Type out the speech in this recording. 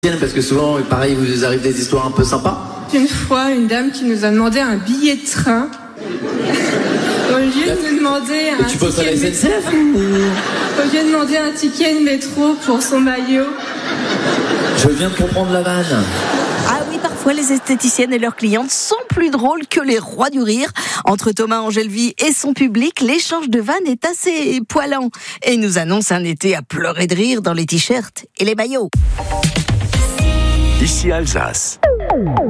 Parce que souvent, pareil, vous arrive des histoires un peu sympas. Une fois, une dame qui nous a demandé un billet de train. Au lieu de nous demander un tu bosses à la ticket de SNCF Au lieu de demander un ticket de métro pour son maillot. Je viens de comprendre la vanne. Ah oui, parfois les esthéticiennes et leurs clientes sont plus drôles que les rois du rire. Entre Thomas Angelvy et son public, l'échange de vannes est assez poilant et nous annonce un été à pleurer de rire dans les t-shirts et les maillots. Ici Alsace.